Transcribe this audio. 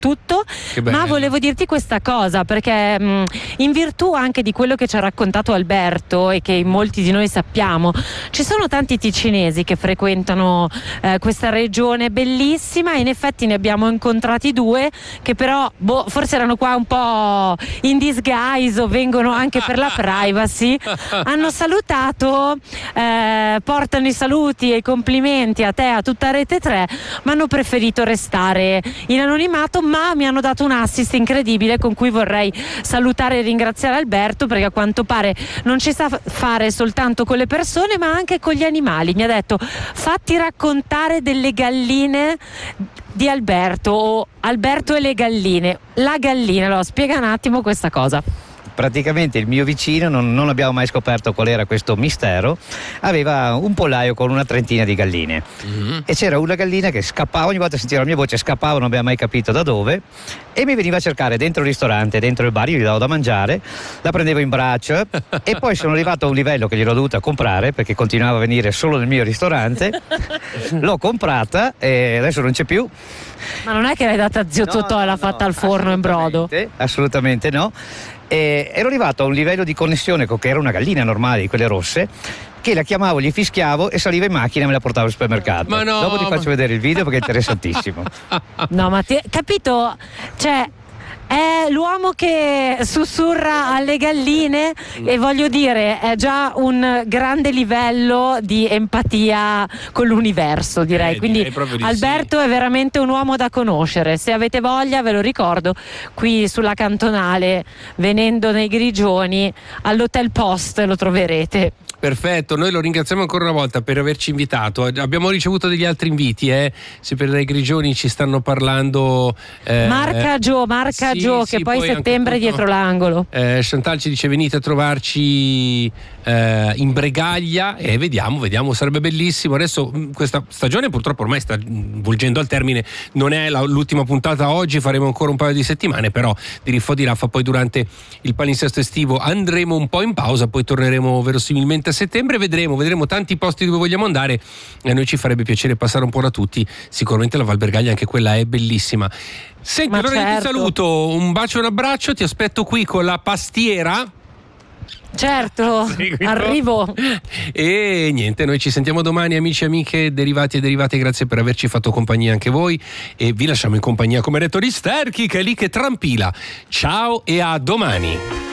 tutto, ma volevo dirti questa cosa, perché in virtù anche di quello che ci ha raccontato Alberto e che molti di noi sappiamo, ci sono tanti ticinesi che frequentano questa regione bellissima, e in effetti ne abbiamo incontrati due che però forse erano qua un po' in disguise o vengono anche per la privacy, hanno salutato, portano i saluti e i complimenti a te, a tutta Rete 3, ma hanno preferito restare in anonimato, ma mi hanno dato un assist incredibile con cui vorrei salutare e ringraziare Alberto, perché a quanto pare non ci sa fare soltanto con le persone ma anche con gli animali. Mi ha detto: fatti raccontare delle galline di Alberto, o Alberto e le galline. La gallina, allora spiega un attimo questa cosa. Praticamente il mio vicino, non abbiamo mai scoperto qual era questo mistero, aveva un pollaio con una trentina di galline, e c'era una gallina che scappava, ogni volta sentiva la mia voce, scappava, non abbiamo mai capito da dove, e mi veniva a cercare dentro il ristorante, dentro il bar. Io gli davo da mangiare, la prendevo in braccio e poi sono arrivato a un livello che gliel'ho dovuta comprare perché continuava a venire solo nel mio ristorante. L'ho comprata e adesso non c'è più. Ma non è che l'hai data a zio Totò e l'ha fatta al forno in brodo? Assolutamente no. E ero arrivato a un livello di connessione che era una gallina normale, di quelle rosse, che la chiamavo, gli fischiavo e saliva in macchina e me la portavo al supermercato. Ma no, dopo ti faccio vedere il video perché è interessantissimo. No, ma capito? Cioè, è l'uomo che sussurra alle galline, e voglio dire, è già un grande livello di empatia con l'universo, direi. Quindi Alberto è veramente un uomo da conoscere. Se avete voglia, ve lo ricordo, qui sulla Cantonale, venendo nei Grigioni, all'Hotel Post lo troverete. Perfetto, noi lo ringraziamo ancora una volta per averci invitato. Abbiamo ricevuto degli altri inviti, se per dai Grigioni ci stanno parlando. Marca Gio, che poi settembre dietro l'angolo. Chantal ci dice: venite a trovarci in Bregaglia, e vediamo, sarebbe bellissimo. Adesso questa stagione purtroppo ormai sta volgendo al termine, non è l'ultima puntata oggi, faremo ancora un paio di settimane, però di Riffo di Raffa poi durante il palinsesto estivo andremo un po' in pausa, poi torneremo verosimilmente a settembre, vedremo tanti posti dove vogliamo andare, e a noi ci farebbe piacere passare un po' da tutti. Sicuramente la Val Bergaglia anche quella è bellissima. Senti, allora io ti saluto, un bacio e un abbraccio, ti aspetto qui con la pastiera. Certo, arrivo. E niente, noi ci sentiamo domani, amici e amiche, derivati e derivate, grazie per averci fatto compagnia anche voi, e vi lasciamo in compagnia, come detto, di Sterchi, che è lì che trampila. Ciao e a domani.